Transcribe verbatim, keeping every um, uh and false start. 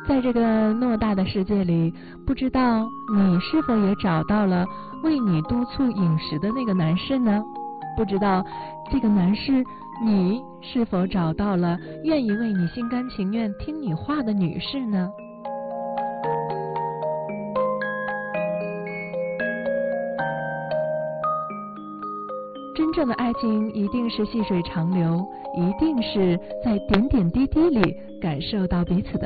在这个偌大的世界里，不知道你是否也找到了为你督促饮食的那个男士呢？不知道这个男士，你是否找到了愿意为你心甘情愿听你话的女士呢？真正的爱情一定是细水长流，一定是在点点滴滴里感受到彼此的